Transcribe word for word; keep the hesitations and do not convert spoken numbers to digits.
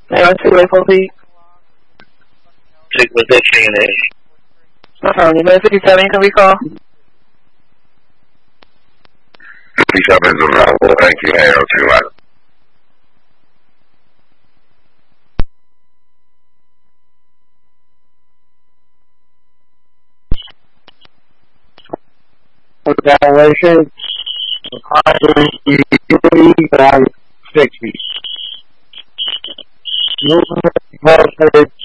Yeah, two eight four feet. Six was that Trinity. Uh-huh. You know, fifty-seven, you can recall. fifty-seven is available. Thank you. A O two one. Evaluation. sixty. Movement voltage